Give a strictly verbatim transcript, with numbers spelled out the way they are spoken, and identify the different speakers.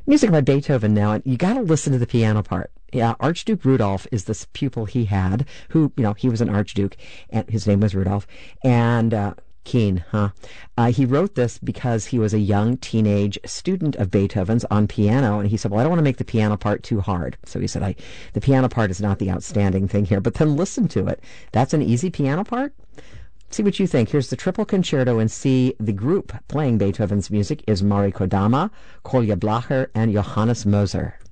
Speaker 1: Music by Beethoven now, and you got to listen to the piano part. Yeah, Archduke Rudolph is this pupil he had, who, you know, he was an archduke, and his name was Rudolph, and uh, Keen, huh? Uh, he wrote this because he was a young teenage student of Beethoven's on piano, and he said, well, I don't want to make the piano part too hard. So he said, I, the piano part is not the outstanding thing here, but then listen to it. That's an easy piano part? See what you think. Here's the Triple Concerto in C. The group playing Beethoven's music is Mari Kodama, Kolja Blacher, and Johannes Moser.